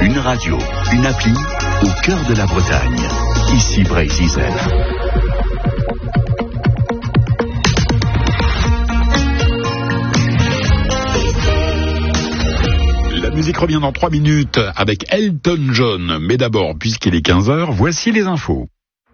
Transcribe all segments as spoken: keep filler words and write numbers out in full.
Une radio, une appli, au cœur de la Bretagne. Ici Brésil. La musique revient dans trois minutes avec Elton John. Mais d'abord, puisqu'il est quinze heures, voici les infos.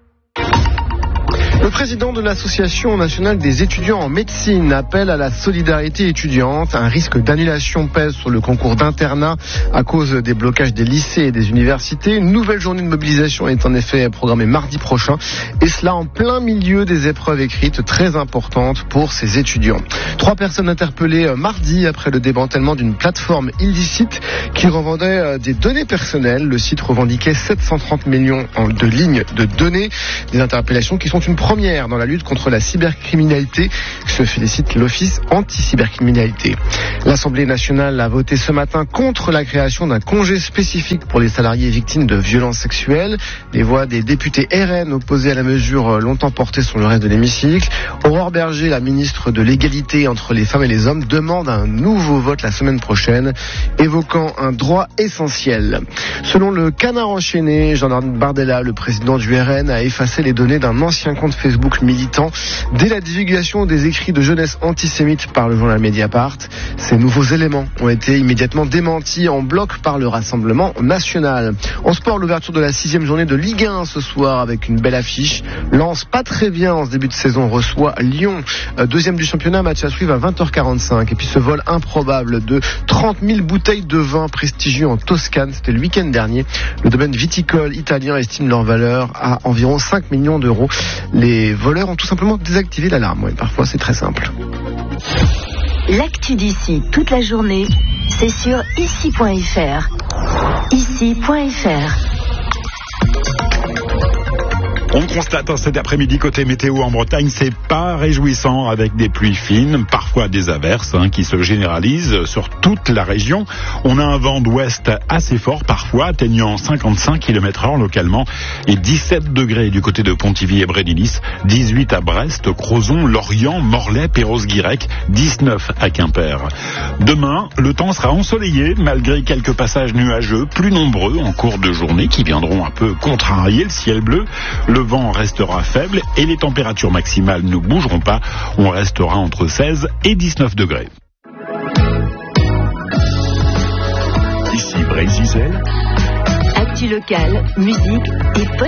Le président de l'Association nationale des étudiants en médecine appelle à la solidarité étudiante. Un risque d'annulation pèse sur le concours d'internat à cause des blocages des lycées et des universités. Une nouvelle journée de mobilisation est en effet programmée mardi prochain, et cela en plein milieu des épreuves écrites très importantes pour ces étudiants. Trois personnes interpellées mardi après le démantèlement d'une plateforme illicite qui revendait des données personnelles. Le site revendiquait sept cent trente millions de lignes de données. Des interpellations qui sont une première dans la lutte contre la cybercriminalité, se félicite l'Office anti-cybercriminalité. L'Assemblée nationale a voté ce matin contre la création d'un congé spécifique pour les salariés victimes de violences sexuelles. Les voix des députés R N opposés à la mesure longtemps portées sur le reste de l'hémicycle. Aurore Berger, la ministre de l'égalité entre les femmes et les hommes, demande un nouveau vote la semaine prochaine, évoquant un droit essentiel. Selon le Canard enchaîné, Jean-Bernard Bardella, le président du R N, a effacé les données d'un ancien compte Facebook militant dès la divulgation des écrits de jeunesse antisémites par le journal Mediapart. Ces nouveaux éléments ont été immédiatement démentis en bloc par le Rassemblement national. En sport, l'ouverture de la sixième journée de Ligue un ce soir avec une belle affiche. Lens, pas très bien en ce début de saison, reçoit Lyon. Deuxième du championnat, match à suivre à vingt heures quarante-cinq. Et puis ce vol improbable de trente mille bouteilles de vin prestigieux en Toscane, c'était le week-end dernier. Le domaine viticole italien estime leur valeur à environ cinq millions d'euros. Les voleurs ont tout simplement désactivé l'alarme. Ouais, parfois, c'est très simple. L'actu d'ici toute la journée, c'est sur ici point f r. ici point f r. On constate cet après-midi côté météo en Bretagne, c'est pas réjouissant avec des pluies fines, parfois des averses hein, qui se généralisent sur toute la région. On a un vent d'ouest assez fort parfois, atteignant cinquante-cinq kilomètres heure localement et dix-sept degrés du côté de Pontivy et Brédilis, dix-huit à Brest, Crozon, Lorient, Morlaix, Perros-Guirec, dix-neuf à Quimper. Demain, le temps sera ensoleillé malgré quelques passages nuageux plus nombreux en cours de journée qui viendront un peu contrarier le ciel bleu. Le vent restera faible et les températures maximales ne bougeront pas. On restera entre seize et dix-neuf degrés. Ici Brésil. Actu locale, musique et